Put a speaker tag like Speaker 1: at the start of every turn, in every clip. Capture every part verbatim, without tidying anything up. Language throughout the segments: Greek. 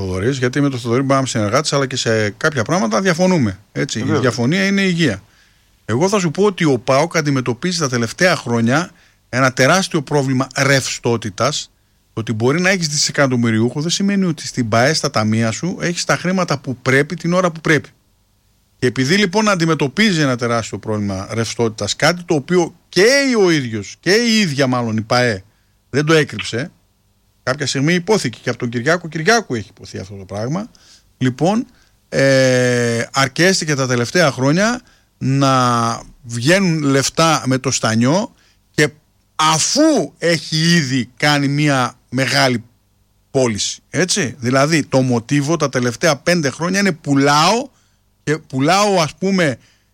Speaker 1: Θοδωρής, γιατί με τον Θοδωρή μπορούμε να συνεργάτες, αλλά και σε κάποια πράγματα διαφωνούμε. Έτσι. Η διαφωνία είναι υγεία. Εγώ θα σου πω ότι ο ΠΑΟΚ αντιμετωπίζει τα τελευταία χρόνια ένα τεράστιο πρόβλημα ρευστότητας. Ότι μπορεί να έχεις δισεκατομμυριούχο δεν σημαίνει ότι στην ΠΑΕ στα ταμεία σου έχεις τα χρήματα που πρέπει την ώρα που πρέπει. Και επειδή λοιπόν αντιμετωπίζει ένα τεράστιο πρόβλημα ρευστότητας, κάτι το οποίο και ο ίδιος και η ίδια μάλλον η ΠΑΕ δεν το έκρυψε, κάποια στιγμή υπόθηκε και από τον Κυριάκο Κυριάκου έχει υποθεί αυτό το πράγμα, λοιπόν ε, αρκέστηκε τα τελευταία χρόνια να βγαίνουν λεφτά με το στανιό και αφού έχει ήδη κάνει μια μεγάλη πώληση, έτσι, δηλαδή το μοτίβο τα τελευταία πέντε χρόνια είναι πουλάω και πουλάω ας πούμε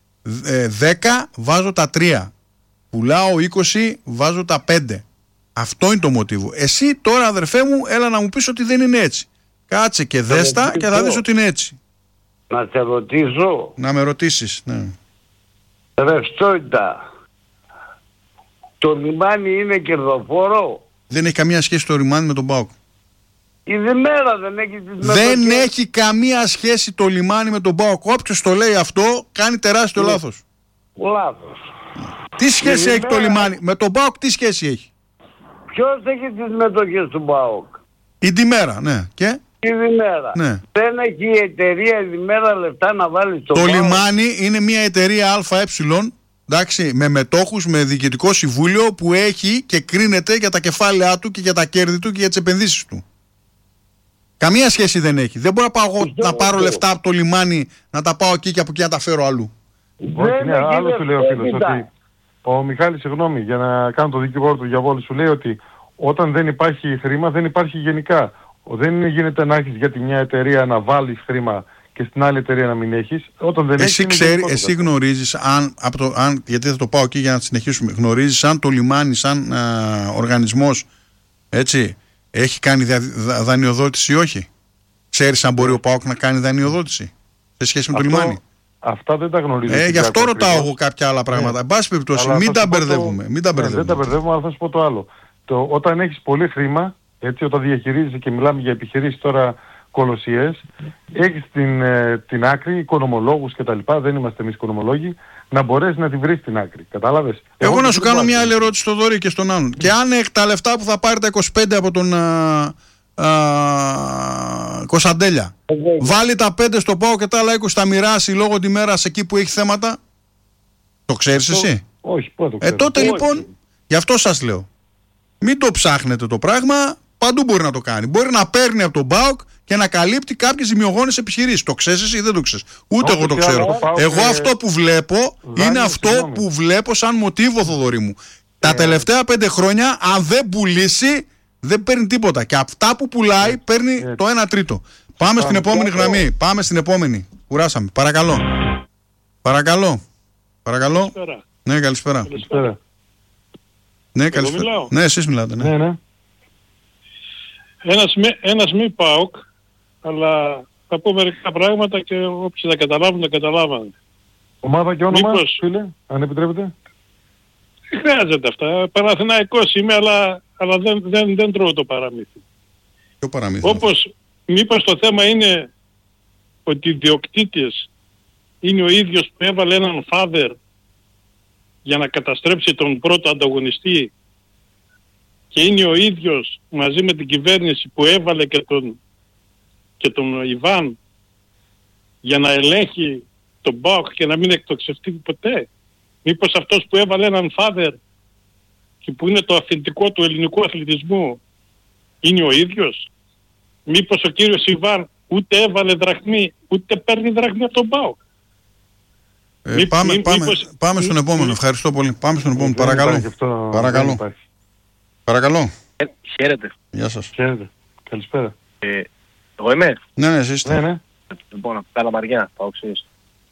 Speaker 1: δέκα βάζω τα τρία, πουλάω είκοσι βάζω τα πέντε. Αυτό είναι το μοτίβο. Εσύ τώρα αδερφέ μου έλα να μου πεις ότι δεν είναι έτσι. Κάτσε και δέστα και θα δεις ότι είναι έτσι.
Speaker 2: Να σε ρωτήσω.
Speaker 1: Να με ρωτήσεις, ναι.
Speaker 2: Ρευστότητα. Το λιμάνι είναι κερδοφόρο?
Speaker 1: Δεν έχει καμία σχέση το λιμάνι με τον ΠΑΟΚ.
Speaker 2: Η Δημέρα δεν έχει τις μετοχές.
Speaker 1: Δεν έχει καμία σχέση το λιμάνι με τον ΠΑΟΚ. Όποιος το λέει αυτό κάνει τεράστιο
Speaker 2: ναι. λάθος. Λάθος.
Speaker 1: Τι σχέση
Speaker 2: η
Speaker 1: έχει
Speaker 2: Δημέρα...
Speaker 1: το λιμάνι με τον ΠΑΟΚ, τι σχέση έχει?
Speaker 2: Ποιος έχει τις μετοχές του ΠΑΟΚ?
Speaker 1: Η Δημέρα, ναι. Και?
Speaker 2: Η Δημέρα.
Speaker 1: Ναι.
Speaker 2: Δεν έχει η εταιρεία η Δημέρα λεφτά να βάλει στο
Speaker 1: Το
Speaker 2: ΠΑΟΚ.
Speaker 1: λιμάνι είναι μια εταιρεία ΑΕ, εντάξει, με μετόχους, με διοικητικό συμβούλιο που έχει και κρίνεται για τα κεφάλαιά του και για τα κέρδη του και για τις επενδύσεις του. Καμία σχέση δεν έχει. Δεν μπορώ να, πάω, να πάρω λεφτά από το λιμάνι, να τα πάω εκεί και από εκεί να τα φέρω αλλού.
Speaker 3: Όχι, ναι, άλλο σου λέει ο φίλος ότι ο Μιχάλης, συγγνώμη, για να κάνω το δικηγόρο του διαβόλου, σου λέει ότι όταν δεν υπάρχει χρήμα δεν υπάρχει γενικά. Δεν γίνεται να έχεις για τη μια εταιρεία να βάλεις χρήμα και στην άλλη εταιρεία να μην έχεις. Όταν δεν
Speaker 1: εσύ,
Speaker 3: έχεις,
Speaker 1: ξέρει, εσύ γνωρίζεις αν, από το, αν, γιατί θα το πάω εκεί για να συνεχίσουμε, γνωρίζεις αν το λιμάνι σαν α, οργανισμός, έτσι, έχει κάνει δα, δα, δανειοδότηση ή όχι? Ξέρεις αν μπορεί ο ΠΑΟΚ να κάνει δανειοδότηση σε σχέση με
Speaker 3: αυτό,
Speaker 1: το λιμάνι?
Speaker 3: Αυτά δεν τα γνωρίζω.
Speaker 1: Ε, γι' αυτό ρωτάω εγώ κάποια άλλα πράγματα. Εν πάση περιπτώσει, μην τα μπερδεύουμε.
Speaker 3: Το...
Speaker 1: Μην τα μπερδεύουμε.
Speaker 3: Ναι, δεν τα μπερδεύουμε, αλλά θα σου πω το άλλο. Το, όταν έχεις πολύ χρήμα, έτσι, όταν διαχειρίζεσαι και μιλάμε για επιχειρήσεις τώρα κολοσιές, έχεις την, ε, την άκρη, οικονομολόγους κτλ. Δεν είμαστε εμείς οικονομολόγοι, να μπορέσεις να τη βρεις την άκρη. Κατάλαβες?
Speaker 1: Εγώ, εγώ να σου κάνω
Speaker 3: βάζω.
Speaker 1: μια άλλη ερώτηση στο Δωρή και στον άλλον. Mm. Και αν έχει τα λεφτά που θα πάρει τα είκοσι πέντε από τον α, α, Κωνσταντέλια, mm. βάλει τα πέντε στο ΠΑΟ και τα άλλα είκοσι τα μοιράσει λόγω τη μέρα εκεί που έχει θέματα. Το ξέρεις
Speaker 3: αυτό,
Speaker 1: εσύ?
Speaker 3: Όχι, πώς το ξέρω.
Speaker 1: Ε, τότε
Speaker 3: όχι.
Speaker 1: λοιπόν, γι' αυτό σας λέω. Μην το ψάχνετε το πράγμα, παντού μπορεί να το κάνει. Μπορεί να παίρνει από τον ΠΑΟΚ και να καλύπτει κάποιες ζημιογόνες επιχειρήσεις. Το ξέρεις εσύ ή δεν το ξέρεις? Ούτε όχι, εγώ το ξέρω. Το ΠΑΟΚ, εγώ ε... αυτό που βλέπω Δάνει, είναι αυτό συγγνώμη. που βλέπω σαν μοτίβο, Θοδωρή μου. Ε... Τα τελευταία πέντε χρόνια, αν δεν πουλήσει, δεν παίρνει τίποτα. Και αυτά που πουλάει ε... παίρνει ε... το ένα τρίτο. Πάμε ε... στην επόμενη γραμμή. Πάμε στην επόμενη. Κουράσαμε. Παρακαλώ. Παρακαλώ. Παρακαλώ.
Speaker 4: Καλησπέρα.
Speaker 1: Ναι, καλησπέρα.
Speaker 3: Καλησπέρα.
Speaker 1: Ναι, καλησπέρα. Ναι, εσείς μιλάτε. Ναι,
Speaker 3: ναι. ναι.
Speaker 4: Ένας, ένας μη ΠΑΟΚ, αλλά θα πω μερικά πράγματα και όποιοι θα καταλάβουν, θα καταλάβουν.
Speaker 3: Ομάδα και όνομα,
Speaker 4: Μήπως...
Speaker 3: φίλε, αν επιτρέπετε.
Speaker 4: Δεν χρειάζεται αυτά. Παναθηναϊκός είμαι, αλλά, αλλά δεν, δεν, δεν τρώω το παραμύθι.
Speaker 1: Ποιο παραμύθι?
Speaker 4: Όπως, μήπως το θέμα είναι ότι οι διοκτήτες είναι ο ίδιος που έβαλε έναν φάδερ για να καταστρέψει τον πρώτο ανταγωνιστή και είναι ο ίδιος μαζί με την κυβέρνηση που έβαλε και τον, και τον Ιβάν για να ελέγχει τον ΠΑΟΚ και να μην εκτοξευτεί ποτέ. Μήπως αυτός που έβαλε έναν φάδερ και που είναι το αφεντικό του ελληνικού αθλητισμού είναι ο ίδιος? Μήπως ο κύριος Ιβάν ούτε έβαλε δραχμή ούτε παίρνει δραχμή από τον ΠΑΟΚ?
Speaker 1: Ε, Μήπως, πάμε μήπως, πάμε, πάμε στον επόμενο. Ευχαριστώ πολύ. Πάμε στον επόμενο. Παρακαλώ.
Speaker 3: Αυτό,
Speaker 1: Παρακαλώ. Παρακαλώ.
Speaker 5: Ε, χαίρετε.
Speaker 1: Γεια σας.
Speaker 3: Χαίρετε. Καλησπέρα.
Speaker 5: Ε, εγώ είμαι.
Speaker 1: Ναι, ναι, εσείς.
Speaker 3: Ναι, ναι.
Speaker 5: Λοιπόν, από Καλαμαριά, πάω ξέρεις.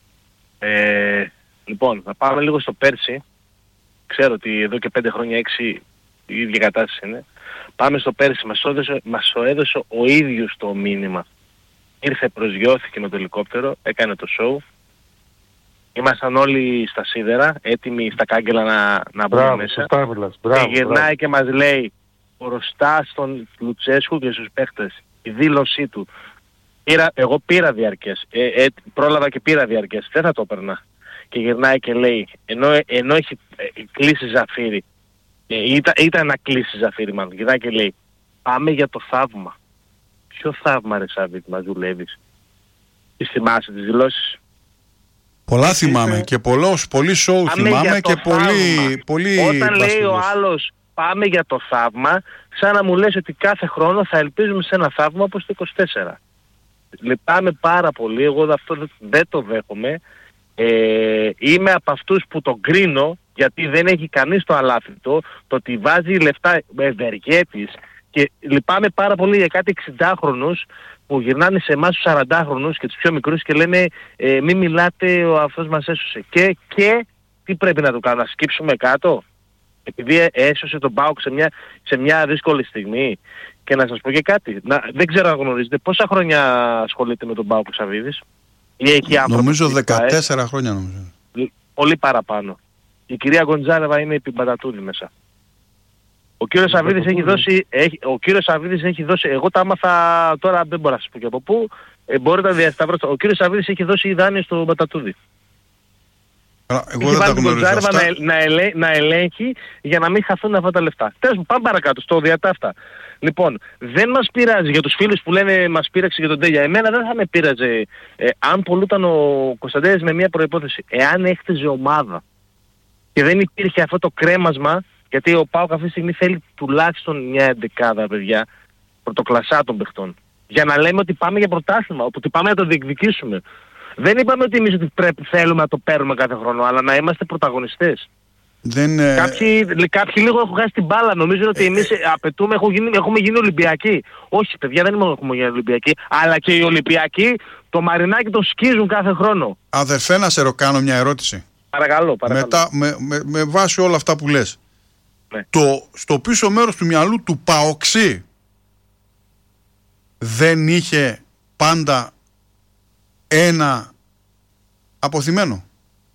Speaker 5: Ε, λοιπόν, να πάμε λίγο στο πέρσι. Ξέρω ότι εδώ και πέντε χρόνια, έξι η ίδια κατάσταση είναι. Πάμε στο πέρσι. Μας έδωσε, μας έδωσε ο ίδιος το μήνυμα. Ήρθε, προσγειώθηκε με το ελικόπτερο, έκανε το show. Ήμασταν όλοι στα σίδερα, έτοιμοι στα κάγκελα να, να μπουν μέσα.
Speaker 3: Μπράβο, μπράβο,
Speaker 5: και γυρνάει μπράβο. Και μας λέει μπροστά στον Λουτσέσκου και στους παίχτες η δήλωσή του Πήρα, εγώ πήρα διαρκές. Ε, ε, πρόλαβα και πήρα διαρκές. Δεν θα το έπαιρνα. Και γυρνάει και λέει, ενώ, ενώ έχει ε, κλείσει Ζαφύρι, ε, ήταν, ήταν να κλείσει Ζαφύρι μάλλον, γυρνάει και λέει, πάμε για το θαύμα. Ποιο θαύμα ρε Σαββίτ μας δουλεύεις? Τις θυμάσαι τις δηλώσεις?
Speaker 1: Πολλά θυμάμαι και πολλός, πολύ σοου θυμάμαι και πολύ, πολύ...
Speaker 5: Όταν λέει ο άλλος πάμε για το θαύμα, σαν να μου λες ότι κάθε χρόνο θα ελπίζουμε σε ένα θαύμα όπως το είκοσι τέσσερα. Λυπάμαι πάρα πολύ, εγώ αυτό δεν το δέχομαι. Ε, είμαι από αυτούς που τον κρίνω, γιατί δεν έχει κανείς το αλάθητο, το ότι βάζει λεφτά ευεργέτης, και λυπάμαι πάρα πολύ για κάτι εξηντάχρονους που γυρνάνε σε εμάς τους σαραντάχρονους και τους πιο μικρούς και λένε ε, μη μιλάτε, ο αυτός μας έσωσε. Και, και τι πρέπει να του κάνω, να σκύψουμε κάτω? Επειδή έσωσε τον ΠΑΟΚ σε μια, σε μια δύσκολη στιγμή. Και να σας πω και κάτι, να, δεν ξέρω αν γνωρίζετε πόσα χρόνια ασχολείται με τον ΠΑΟΚ ο Σαββίδης? Ή έχει άνθρωπο?
Speaker 1: Νομίζω δεκατέσσερα ε, χρόνια νομίζω.
Speaker 5: Πολύ παραπάνω. Η κυρία Γκοντζάρεβα είναι επί Μπατατούλη μέσα. Ο κύριος Σαββίδης έχει δώσει, έχει, ο κύριος Σαββίδης έχει δώσει, εγώ τα άμαθα τώρα, δεν μπορώ να σας πω και από πού, ε, μπορείτε να διασταυρώσετε. Ο κύριος Σαββίδης έχει δώσει δάνειο στο Μπατατούδη.
Speaker 1: Εγώ δεν τα γνωρίζω αυτά.
Speaker 5: Να, να, ελέ, να ελέγχει για να μην χαθούν αυτά τα λεφτά. Τέλος μου, πάμε παρακάτω, στο διατάφτα. Λοιπόν, δεν μας πειράζει για τους φίλους που λένε μας πείραξε για τον Τέλια. Εμένα δεν θα με πείραζε ε, αν πολλούταν ο Κωνσταντέλιας με μια προϋπόθεση. Εάν έχτιζε ομάδα και δεν υπήρχε αυτό το κρέμασμα, γιατί ο ΠΑΟΚ αυτή τη στιγμή θέλει τουλάχιστον μια εντεκάδα, παιδιά, πρωτοκλασσά των παιχτών. Για να λέμε ότι πάμε για πρωτάθλημα, ότι πάμε να το διεκδικήσουμε. Δεν είπαμε ότι εμείς ότι πρέπει, θέλουμε να το παίρνουμε κάθε χρόνο, αλλά να είμαστε πρωταγωνιστές.
Speaker 1: Δεν, ε...
Speaker 5: κάποιοι, κάποιοι λίγο έχουν χάσει την μπάλα. Νομίζω ότι εμείς ε, απαιτούμε, έχουμε γίνει, έχουμε γίνει Ολυμπιακοί. Όχι παιδιά, δεν έχουμε γίνει Ολυμπιακοί, αλλά και οι Ολυμπιακοί το μαρινάκι το σκίζουν κάθε χρόνο.
Speaker 1: Αδερφέ, να σε ρωτήσω μια ερώτηση.
Speaker 5: Παρακαλώ, παρακαλώ.
Speaker 1: Μετά, με, με, με βάση όλα αυτά που λες.
Speaker 5: Ναι.
Speaker 1: Το, στο πίσω μέρος του μυαλού του Παοξή δεν είχε πάντα ένα αποθυμένο?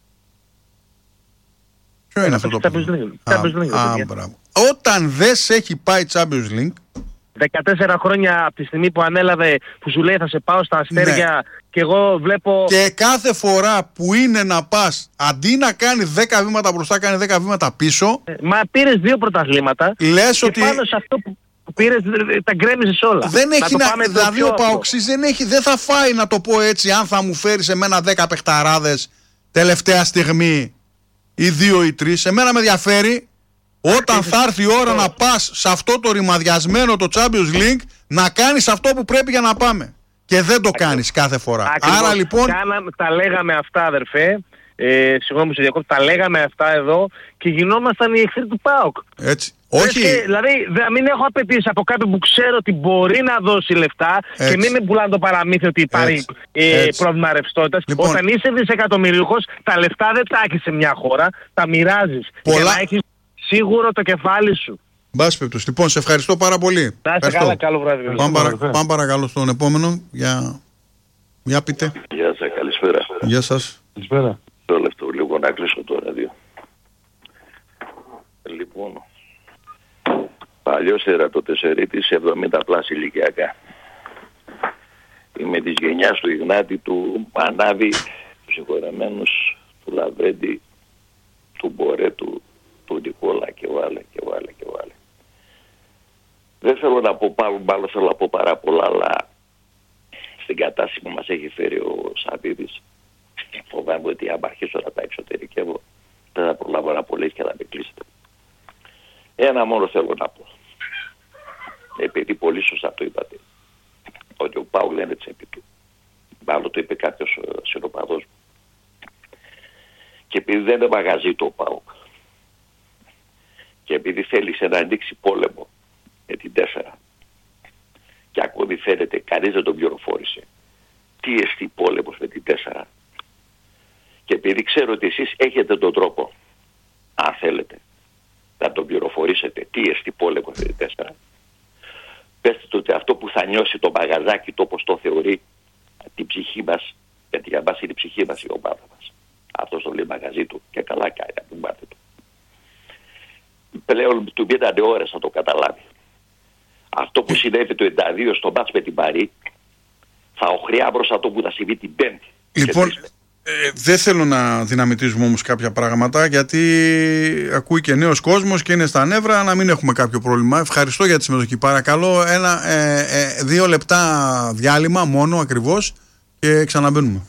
Speaker 1: Ποιο είναι αυτό το αποθυμένο? Όταν δεν σε έχει πάει Champions League
Speaker 5: δεκατέσσερα χρόνια από τη στιγμή που ανέλαβε, που σου λέει θα σε πάω στα αστέρια, ναι. Και εγώ βλέπω...
Speaker 1: Και κάθε φορά που είναι να πας, αντί να κάνει δέκα βήματα μπροστά, κάνει δέκα βήματα πίσω.
Speaker 5: Ε, μα πήρες δύο πρωταθλήματα.
Speaker 1: Λες
Speaker 5: και
Speaker 1: ότι...
Speaker 5: πάνω σε αυτό που πήρες τα γκρέμιζες όλα.
Speaker 1: Δεν έχει να... να... Δηλαδή ο Παοξής δεν, έχει... δεν θα φάει, να το πω έτσι, αν θα μου φέρει σε μένα δέκα παιχταράδες τελευταία στιγμή ή δύο ή τρεις. Εμένα με ενδιαφέρει όταν θα έρθει η ώρα να πας σε αυτό το ρημαδιασμένο το Champions League, να κάνεις αυτό που πρέπει για να πάμε. Και δεν το κάνεις κάθε φορά.
Speaker 5: Ακριβώς.
Speaker 1: Άρα λοιπόν...
Speaker 5: Κάναμε, τα λέγαμε αυτά, αδερφέ. Ε, συγγνώμη σε διακόπτω, τα λέγαμε αυτά εδώ και γινόμασταν οι εχθροί του ΠΑΟΚ.
Speaker 1: Έτσι. Όχι.
Speaker 5: Και, δηλαδή δε, μην έχω απαιτήσει από κάποιον που ξέρω ότι μπορεί να δώσει λεφτά. Έτσι. Και μην με πουλάνε το παραμύθι ότι υπάρχει ε, πρόβλημα ρευστότητας. Λοιπόν, όταν είσαι δισεκατομμυριούχος, τα λεφτά δεν τα έχεις σε μια χώρα, τα μοιράζεις. Πολλά... Για να έχεις σίγουρο το κεφάλι σου.
Speaker 1: Μπας πεπτούς. Λοιπόν, σε ευχαριστώ πάρα πολύ.
Speaker 5: Να είστε καλά, καλό βράδυ.
Speaker 1: Πάμε, παρα... Πάμε παρακαλώ στον επόμενο. Για, για πείτε.
Speaker 6: Γεια σας, καλησπέρα.
Speaker 1: Γεια σας.
Speaker 3: Καλησπέρα.
Speaker 6: Το λεπτό λίγο να κλείσω το ράδιο. Λοιπόν, παλιός Ερατοτεσσερίτης, εβδομήντα πλάς ηλικιακά. Είμαι της γενιάς του Ιγνάτη, του Μανάβη, του συγχωρεμένους, του Λαβρέντη, του Μπορέτου, του Νικόλα και βάλε και βάλε και βάλε. Δεν θέλω να πω πάρα, μάλλον θέλω να πω πάρα πολλά, αλλά στην κατάσταση που μας έχει φέρει ο Σαββίδης, φοβάμαι ότι άμα αρχίσω να τα εξωτερικεύω, δεν θα προλάβω να απολύσει και να με κλείσετε. Ένα μόνο θέλω να πω. Επειδή πολύ σωστά το είπατε, ότι ο Πάου λένε τσέπη του. Μάλλον το είπε κάποιος συνοπαδός μου. Και επειδή δεν είναι μαγαζί το Πάου, και επειδή θέλησε να ανοίξει πόλεμο με την τέσσερα, και ακόμη φαίνεται κανείς δεν τον πληροφόρησε τι εστί πόλεμος με την τέσσερα, και επειδή ξέρω ότι εσείς έχετε τον τρόπο, αν θέλετε, να τον πληροφορήσετε τι εστί πόλεμος με την τέσσερα, πέστε του ότι αυτό που θα νιώσει το μαγαζάκι του όπως το θεωρεί την ψυχή μας, γιατί για μας είναι η ψυχή μας η ομάδα μας. Αυτός το λέει μαγαζί του και καλά κάνει από την πάρτη του. Πλέον του μείνανε ώρες να το καταλάβει. Αυτό που συνέβη το ενενήντα δύο στο μάτς με την Παρί θα οχριά μπροστά το που θα συμβεί την Πέμπτη.
Speaker 1: Λοιπόν, ε, δεν θέλω να δυναμητίζουμε όμως κάποια πράγματα, γιατί ακούει και νέος κόσμος και είναι στα νεύρα, να μην έχουμε κάποιο πρόβλημα. Ευχαριστώ για τη συμμετοχή. Παρακαλώ ένα, ε, ε, δύο λεπτά διάλειμμα μόνο ακριβώς και ξαναμπαίνουμε.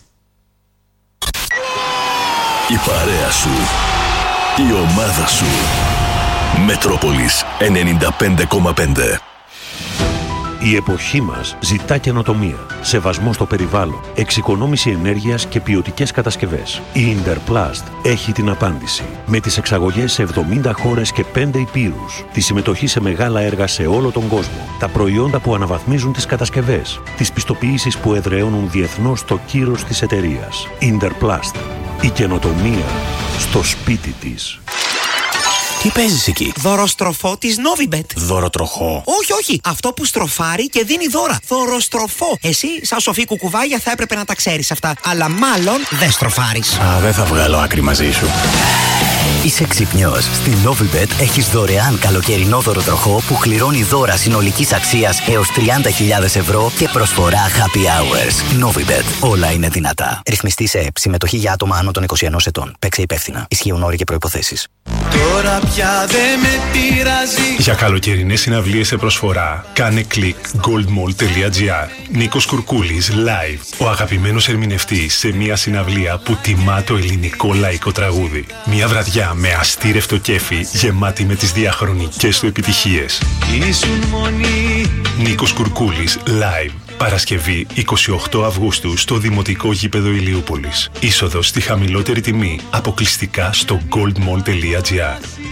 Speaker 7: Η παρέα σου, η ομάδα σου. Μετρόπολης ενενήντα πέντε κόμμα πέντε.
Speaker 8: Η εποχή μας ζητά καινοτομία, σεβασμό στο περιβάλλον, εξοικονόμηση ενέργειας και ποιοτικές κατασκευές. Η Interplast έχει την απάντηση. Με τις εξαγωγές σε εβδομήντα χώρες και πέντε υπήρους, τη συμμετοχή σε μεγάλα έργα σε όλο τον κόσμο, τα προϊόντα που αναβαθμίζουν τις κατασκευές, τις πιστοποιήσεις που εδραιώνουν διεθνώς το κύρος της εταιρείας. Interplast. Η καινοτομία στο σπίτι της.
Speaker 9: Τι παίζεις εκεί?
Speaker 10: Δωροστροφό της Novibet.
Speaker 9: Δωροτροχό?
Speaker 10: Όχι, όχι. Αυτό που στροφάρει και δίνει δώρα. Δωροστροφό. Εσύ, σαν σοφή κουκουβάγια, θα έπρεπε να τα ξέρεις αυτά. Αλλά μάλλον δεν στροφάρεις.
Speaker 9: Α, δεν θα βγάλω άκρη μαζί σου.
Speaker 11: Είσαι ξυπνιός. Στη Novibet έχεις δωρεάν καλοκαιρινό δωροτροχό που κληρώνει δώρα συνολικής αξίας έως τριάντα χιλιάδες ευρώ και προσφορά happy hours. Novibet. Όλα είναι δυνατά. Ρυθμιστή σε ΕΠ. Συμμετοχή για άτομα άνω των είκοσι ενός ετών. Παίξε υπεύθυνα. Ισχύουν όροι και προϋποθέσεις.
Speaker 12: Τώρα πια δεν με πειράζει. Για καλοκαιρινές συναυλίες σε προσφορά, κάνε κλικ goldmall τελεία gr. Νίκος Κουρκούλης live. Ο αγαπημένος ερμηνευτής σε μια συναυλία που τιμά το ελληνικό λαϊκό τραγούδι. Μια βραδιά με αστήρευτο κέφι, γεμάτη με τις διαχρονικές του επιτυχίες. Ήσουν μονή. Νίκος Κουρκούλης live. Παρασκευή εικοστή ογδόη Αυγούστου στο Δημοτικό Γήπεδο Ηλιούπολης. Είσοδος στη χαμηλότερη τιμή, αποκλειστικά στο goldmall τελεία gr.